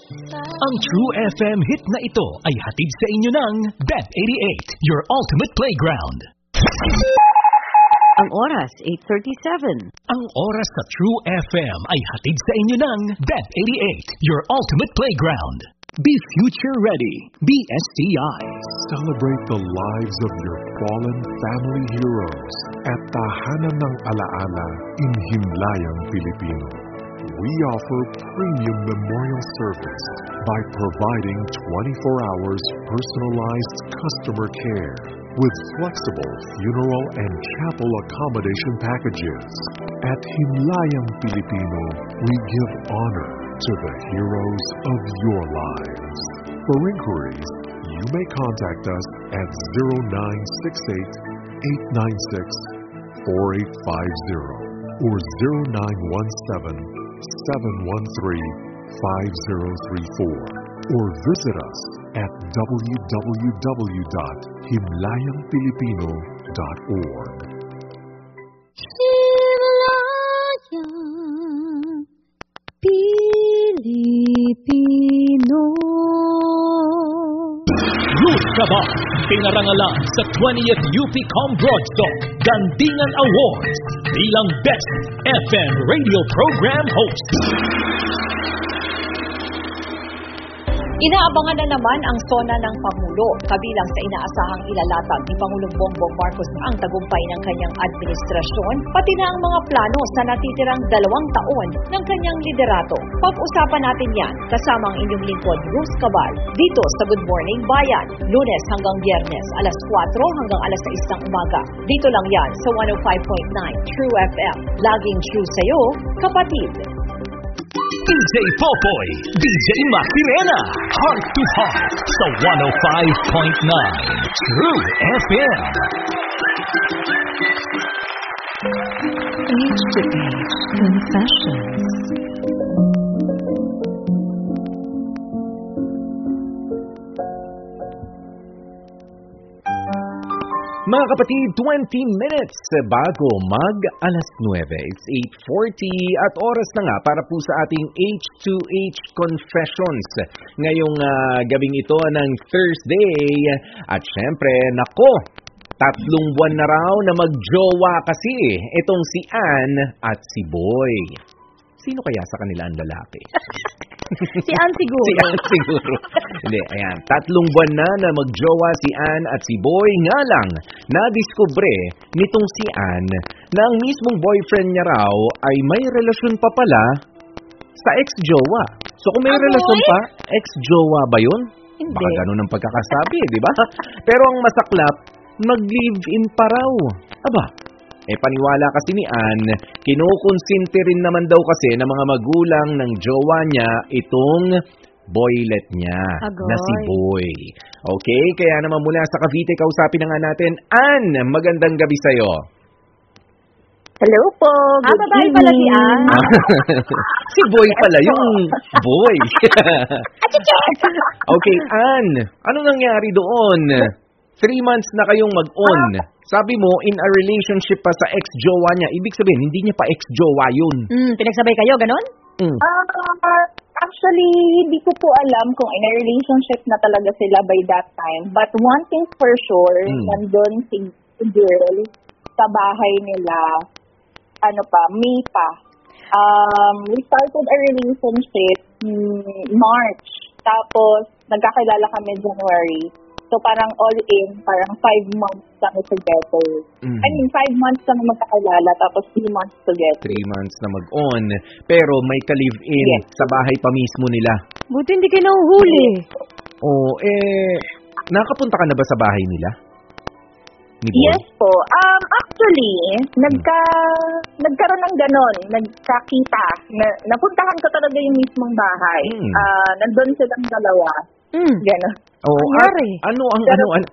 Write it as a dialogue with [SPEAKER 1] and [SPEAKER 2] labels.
[SPEAKER 1] Ang True FM hit na ito ay hatid sa inyo ng Bet88, your ultimate playground.
[SPEAKER 2] Ang oras, 8:37.
[SPEAKER 1] Ang oras sa True FM ay hatid sa inyo ng Bet88, your ultimate playground. Be future ready. BSTI.
[SPEAKER 3] Celebrate the lives of your fallen family heroes at Tahanan ng Alaala in Himlayang, Pilipino. We offer premium memorial service by providing 24 hours personalized customer care with flexible funeral and chapel accommodation packages. At Himlayang, Pilipino, we give honor to the heroes of your lives. For inquiries, you may contact us at 0968-896-4850 or 0917-713-5034 or visit us at www.himlayangpilipino.org.
[SPEAKER 2] Pilipino.
[SPEAKER 1] Ruth Cabal, pinarangalan sa 20th UP Broadstock Gandingan Awards bilang Best FM Radio Program Host.
[SPEAKER 4] Inaabangan na naman ang SONA ng Pangulo, kabilang sa inaasahang ilalatag ni Pangulong Bongbong Marcos ang tagumpay ng kanyang administrasyon, pati na ang mga plano sa natitirang 2 taon ng kanyang liderato. Pag-usapan natin yan kasama ang inyong lingkod, Ruth Cabal, dito sa Good Morning Bayan, Lunes hanggang Biyernes, alas 4 hanggang alas 6 ng umaga. Dito lang yan sa 105.9 True FM. Laging true sa'yo, kapatid.
[SPEAKER 1] DJ Popoy, DJ Macarena, Heart to Heart sa 105.9 True FM.
[SPEAKER 2] Age to Age Confessions.
[SPEAKER 5] Mga kapatid, 20 minutes bago mag-alas 9. It's 8:40 at oras na nga para po sa ating H2H Confessions. Ngayong gabing ito ng Thursday. At syempre, nako, 3 buwan na raw na magjowa kasi itong si Ann at si Boy. Sino kaya sa kanila ang lalaki?
[SPEAKER 2] Si Ann siguro.
[SPEAKER 5] Si Ann siguro. Hindi, ayan. 3 buwan na magjowa si Ann at si Boy. Nga lang, nadiskubre nitong si Ann na ang mismong boyfriend niya raw ay may relasyon pa pala sa ex-jowa. So kung may relasyon pa, ex-jowa ba yun?
[SPEAKER 2] Hindi.
[SPEAKER 5] Baka ganun ang pagkakasabi, di ba? Pero ang masaklap, mag-live-in pa raw. Aba, paniwala kasi ni Ann, kinukonsinti rin naman daw kasi ng mga magulang ng jowa niya itong boylet niya na si Boy. Okay, kaya naman mula sa Cavite, kausapin na nga natin. Ann, magandang gabi sa'yo.
[SPEAKER 6] Hello po.
[SPEAKER 4] Babae pala si Ann.
[SPEAKER 5] Si Boy pala yung Boy. Okay, Ann, ano nangyari doon? 3 months na kayong mag-on. Sabi mo, in a relationship pa sa ex-jowa niya. Ibig sabihin, hindi niya pa ex-jowa yun.
[SPEAKER 4] Pinagsabay kayo, ganon?
[SPEAKER 6] Actually, hindi ko po alam kung in a relationship na talaga sila by that time. But one thing for sure, nandun si girl sa bahay nila, May pa. We started a relationship March. Tapos, nagkakilala kami January. So, parang all in, parang 5 months kami together. I mean, 5 months kami magkakilala, tapos 3 months together.
[SPEAKER 5] 3 months na mag-on. Pero may ka-live-in sa bahay pa mismo nila.
[SPEAKER 2] Buti hindi kayo nahuhuli.
[SPEAKER 5] Nakapunta ka na ba sa bahay nila? Ni Boy?
[SPEAKER 6] Yes po. Actually, nagkaroon ng ganon. Nagkakita. Napuntahan ko talaga yung mismong bahay. Nandun silang dalawa. Ganon.
[SPEAKER 5] Ano